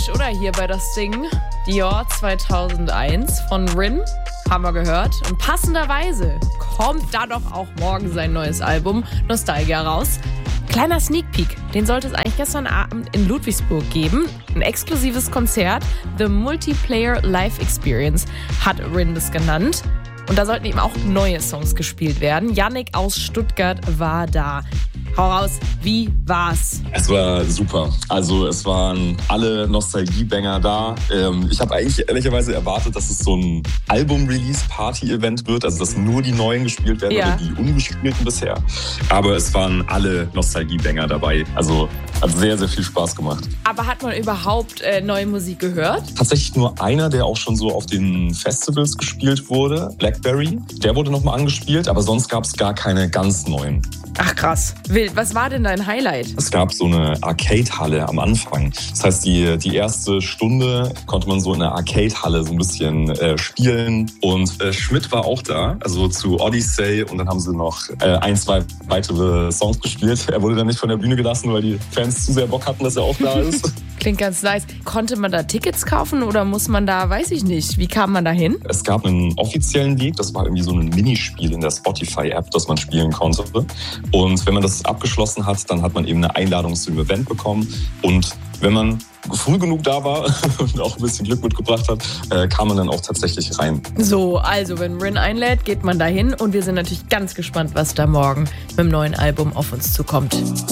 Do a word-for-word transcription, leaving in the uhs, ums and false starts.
Fresh, oder? Hier bei das Ding. Dior zweitausendeins von Rin. Haben wir gehört. Und passenderweise kommt da doch auch morgen sein neues Album Nostalgia raus. Kleiner Sneak Peek, den sollte es eigentlich gestern Abend in Ludwigsburg geben. Ein exklusives Konzert, The Multiplayer Live Experience, hat Rin das genannt. Und da sollten eben auch neue Songs gespielt werden. Yannick aus Stuttgart war da. Hau raus, wie war's? Es war super. Also es waren alle Nostalgie-Banger da. Ähm, ich habe eigentlich ehrlicherweise erwartet, dass es so ein Album-Release-Party-Event wird. Also dass nur die neuen gespielt werden, ja, oder die ungespielten bisher. Aber es waren alle Nostalgie-Banger dabei. Also hat sehr, sehr viel Spaß gemacht. Aber hat man überhaupt äh, neue Musik gehört? Tatsächlich nur einer, der auch schon so auf den Festivals gespielt wurde. Blackberry. Der wurde nochmal angespielt, aber sonst gab es gar keine ganz neuen. Ach krass. Wild. Was war denn dein Highlight? Es gab so eine Arcade-Halle am Anfang. Das heißt, die, die erste Stunde konnte man so in der Arcade-Halle so ein bisschen äh, spielen. Und äh, Schmidt war auch da, also zu Odyssey. Und dann haben sie noch äh, ein, zwei weitere Songs gespielt. Er wurde dann nicht von der Bühne gelassen, weil die Fans zu sehr Bock hatten, dass er auch da ist. Klingt ganz nice. Konnte man da Tickets kaufen oder muss man da, weiß ich nicht, wie kam man da hin? Es gab einen offiziellen Weg, das war irgendwie so ein Minispiel in der Spotify-App, das man spielen konnte. Und wenn man das abgeschlossen hat, dann hat man eben eine Einladung zu dem Event bekommen. Und wenn man früh genug da war und auch ein bisschen Glück mitgebracht hat, äh, kam man dann auch tatsächlich rein. So, also wenn Rin einlädt, geht man da hin und wir sind natürlich ganz gespannt, was da morgen mit dem neuen Album auf uns zukommt.